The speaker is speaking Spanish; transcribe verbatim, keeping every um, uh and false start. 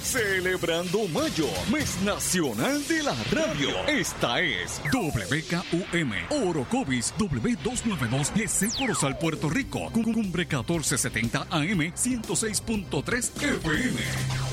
Celebrando Mayo, mes nacional de la radio. Esta es W K U M, Orocovis W doscientos noventa y dos G C Corozal, Puerto Rico. Cumbre catorce setenta A M ciento seis punto tres F M.